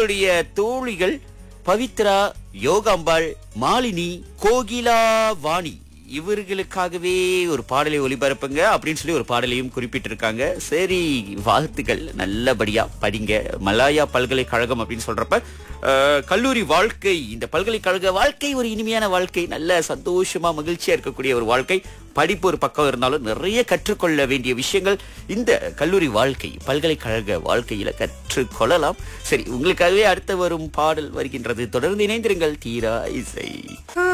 உங்களுடைய தோழிகள் பவித்ரா, யோகாம்பாள், மாலினி, கோகிலா வாணி இவர்களுக்காகவே ஒரு பாடலை ஒளிபரப்புங்க அப்படின்னு சொல்லி ஒரு பாடலையும் குறிப்பிட்டிருக்காங்க. சரி, வாழ்த்துக்கள், நல்லபடியா படிங்க. மலாயா பல்கலைக்கழகம் அப்படின்னு சொல்றப்ப கல்லூரி வாழ்க்கை, இந்த பல்கலைக்கழக வாழ்க்கை ஒரு இனிமையான வாழ்க்கை, நல்ல சந்தோஷமா மகிழ்ச்சியா இருக்கக்கூடிய ஒரு வாழ்க்கை. படிப்பு ஒரு பக்கம் இருந்தாலும் நிறைய கற்றுக்கொள்ள வேண்டிய விஷயங்கள் இந்த கல்லூரி வாழ்க்கை, பல்கலைக்கழக வாழ்க்கையில கற்றுக்கொள்ளலாம். சரி, உங்களுக்காகவே அடுத்த வரும் பாடல் வருகின்றது. தொடர்ந்து இணைந்திருங்கள் தீரா இசை.